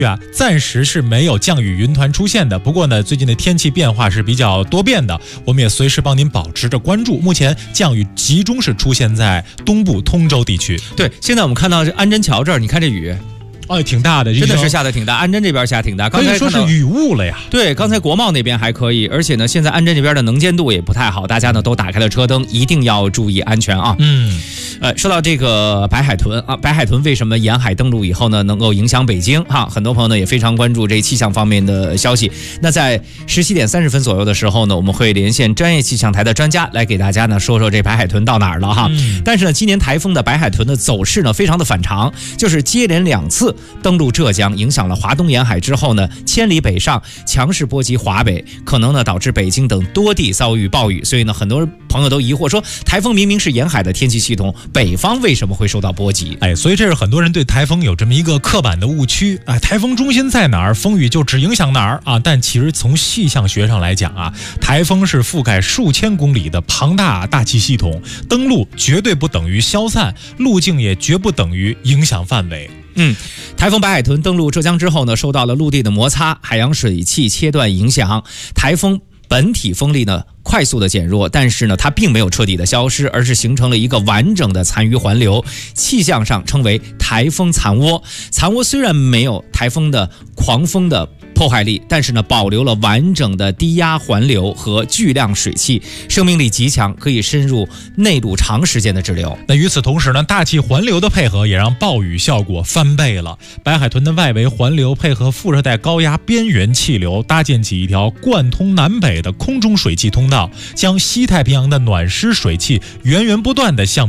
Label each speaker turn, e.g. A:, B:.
A: 暂时是没有降雨云团出现的。不过呢，最近的天气变化是比较多变的，我们也随时帮您保持着关注。目前降雨集中是出现在东部通州地区。
B: 对，现在我们看到这安贞桥这儿，你看这雨。
A: 挺大的，
B: 真的是下得挺大，安贞这边下挺大，
A: 可以说是雨雾了呀。
B: 对，刚才国贸那边还可以，而且呢，现在安贞这边的能见度也不太好，大家呢都打开了车灯，一定要注意安全啊。说到这个白海豚啊，白海豚为什么沿海登陆以后呢，能够影响北京哈？很多朋友呢也非常关注这气象方面的消息。那在17点30分左右的时候呢，我们会连线专业气象台的专家来给大家呢说说这白海豚到哪儿了哈。但是呢，今年台风的白海豚的走势呢非常的反常，就是接连2次登陆浙江，影响了华东沿海之后呢，千里北上，强势波及华北，可能呢导致北京等多地遭遇暴雨。所以呢，很多朋友都疑惑说，台风明明是沿海的天气系统，北方为什么会受到波及？
A: 所以这是很多人对台风有这么一个刻板的误区。台风中心在哪儿，风雨就只影响哪儿啊。但其实从气象学上来讲啊，台风是覆盖数千公里的庞大大气系统，登陆绝对不等于消散，路径也绝不等于影响范围。
B: 台风白海豚登陆浙江之后呢，受到了陆地的摩擦、海洋水汽切断影响，台风本体风力呢快速的减弱，但是呢它并没有彻底的消失，而是形成了一个完整的残余环流，气象上称为台风残涡。残涡虽然没有台风的狂风的破坏力，但是呢保留了完整的低压环流和巨量水汽，生命力极强，可以深入内陆长时间的滞留。
A: 那与此同时呢，大气环流的配合也让暴雨效果翻倍了。白海豚的外围环流配合副热带高压边缘气流，搭建起一条贯通南北的空中水汽通道，将西太平洋的暖湿水汽源源不断地向